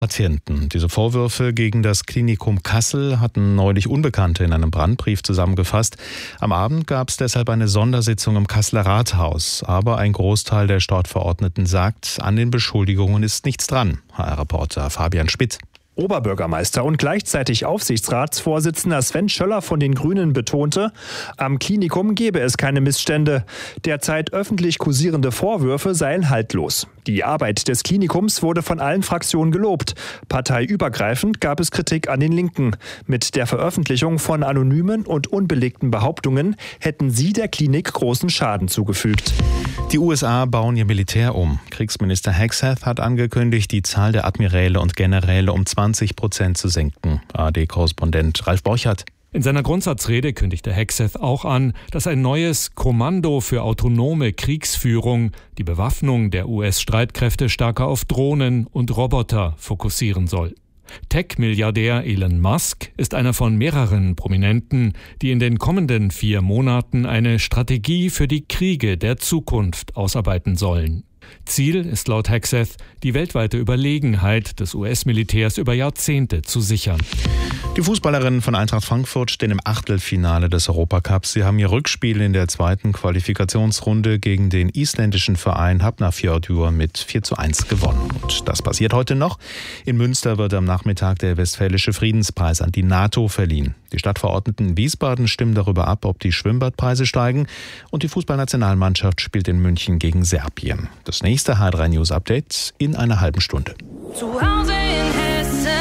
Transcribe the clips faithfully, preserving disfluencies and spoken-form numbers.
Patienten. Diese Vorwürfe gegen das Klinikum Kassel hatten neulich Unbekannte in einem Brandbrief zusammengefasst. Am Abend gab es deshalb eine Sondersitzung im Kasseler Rathaus. Aber ein Großteil der Sportverordneten sagt, an den Beschuldigungen ist nichts dran. H R-Reporter Fabian Spitt. Oberbürgermeister und gleichzeitig Aufsichtsratsvorsitzender Sven Schöller von den Grünen betonte, am Klinikum gebe es keine Missstände. Derzeit öffentlich kursierende Vorwürfe seien haltlos. Die Arbeit des Klinikums wurde von allen Fraktionen gelobt. Parteiübergreifend gab es Kritik an den Linken. Mit der Veröffentlichung von anonymen und unbelegten Behauptungen hätten sie der Klinik großen Schaden zugefügt. Die U S A bauen ihr Militär um. Kriegsminister Hegseth hat angekündigt, die Zahl der Admiräle und Generäle um zwanzig Prozent zu senken. A R D-Korrespondent Ralf Borchert. In seiner Grundsatzrede kündigte Hegseth auch an, dass ein neues Kommando für autonome Kriegsführung die Bewaffnung der U S-Streitkräfte stärker auf Drohnen und Roboter fokussieren soll. Tech-Milliardär Elon Musk ist einer von mehreren Prominenten, die in den kommenden vier Monaten eine Strategie für die Kriege der Zukunft ausarbeiten sollen. Ziel ist laut Hegseth, die weltweite Überlegenheit des U S-Militärs über Jahrzehnte zu sichern. Die Fußballerinnen von Eintracht Frankfurt stehen im Achtelfinale des Europacups. Sie haben ihr Rückspiel in der zweiten Qualifikationsrunde gegen den isländischen Verein Hafnarfjörður mit vier zu eins gewonnen. Und das passiert heute noch. In Münster wird am Nachmittag der Westfälische Friedenspreis an die NATO verliehen. Die Stadtverordneten in Wiesbaden stimmen darüber ab, ob die Schwimmbadpreise steigen. Und die Fußballnationalmannschaft spielt in München gegen Serbien. Das nächste H drei News Update in einer halben Stunde. Zu Hause in Hessen.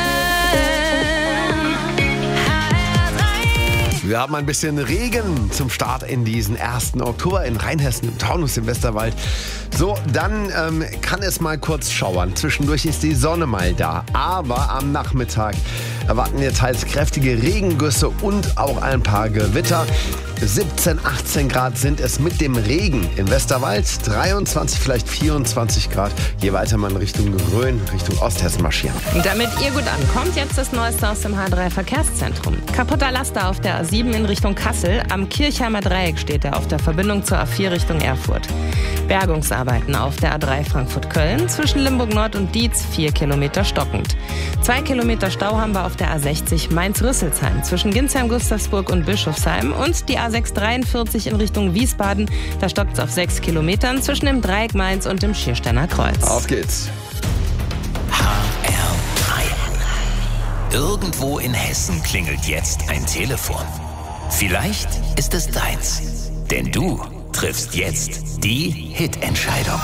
Wir haben ein bisschen Regen zum Start in diesen ersten Oktober in Rheinhessen, im Taunus, im Westerwald. So, dann ähm, kann es mal kurz schauern. Zwischendurch ist die Sonne mal da. Aber am Nachmittag erwarten wir teils kräftige Regengüsse und auch ein paar Gewitter. siebzehn, achtzehn Grad sind es mit dem Regen im Westerwald. dreiundzwanzig, vielleicht vierundzwanzig Grad. Je weiter man Richtung Rhön, Richtung Osthessen marschieren. Damit ihr gut ankommt, jetzt das Neueste aus dem H drei Verkehrszentrum. Kaputter Laster auf der A sieben in Richtung Kassel. Am Kirchheimer Dreieck steht er auf der Verbindung zur A vier Richtung Erfurt. Bergungsarbeiten auf der A drei Frankfurt-Köln. Zwischen Limburg Nord und Dietz vier Kilometer stockend. Zwei Kilometer Stau haben wir auf der A sechzig Mainz-Rüsselsheim. Zwischen Ginsheim, Gustavsburg und Bischofsheim. Und die A sechs dreiundvierzig in Richtung Wiesbaden. Da stockt es auf sechs Kilometern zwischen dem Dreieck Mainz und dem Schiersteiner Kreuz. Auf geht's. H R drei. Irgendwo in Hessen klingelt jetzt ein Telefon. Vielleicht ist es deins. Denn du triffst jetzt die Hitentscheidung.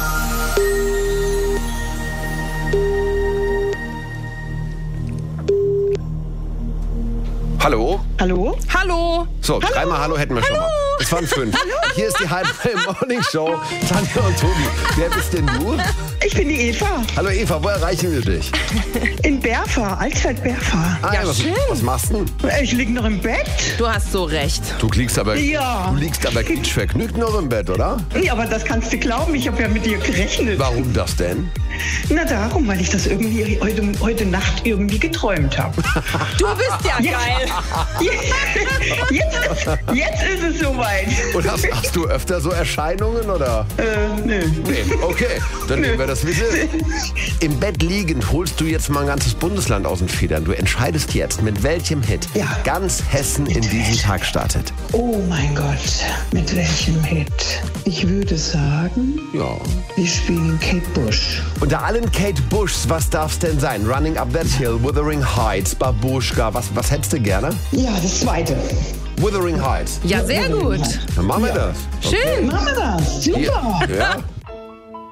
Hallo? Hallo? Hallo! So, Hallo? dreimal Hallo hätten wir Hallo? schon mal. Es waren fünf. Hallo? Hier ist die H drei Morning Show. Tanja und Tobi. Wer bist denn du? Ich bin die Eva. Hallo Eva, wo erreichen wir dich? In Berfa, Alsfeld-Berfa. Ah, Ja, was, schön. was machst du? Ich liege noch im Bett. Du hast so recht. Du liegst aber, Ja. du liegst aber quietschvergnügt noch im Bett, oder? Ja, aber das kannst du glauben, ich habe ja mit dir gerechnet. Warum das denn? Na darum, weil ich das irgendwie heute, heute Nacht irgendwie geträumt habe. Du bist ja geil. Jetzt ist, jetzt ist es soweit. Und hast, hast du öfter so Erscheinungen, oder? Äh, nö. Nee, okay, dann nehmen wir das Wissen. Im Bett liegend holst du jetzt mal ein ganzes Bundesland aus den Federn. Du entscheidest jetzt, mit welchem Hit Ja. ganz Hessen in diesen Tag startet. Oh mein Gott, mit welchem Hit? Ich würde sagen, Ja. wir spielen Kate Bush. Unter allen Kate Bushs, was darf's denn sein? Running Up That Hill, Wuthering Heights, Babuschka, was, was hättest du gerne? Ja, das zweite. Wuthering Heights. Ja, sehr gut. Dann machen wir das. Schön. Machen wir das. Super. Ja,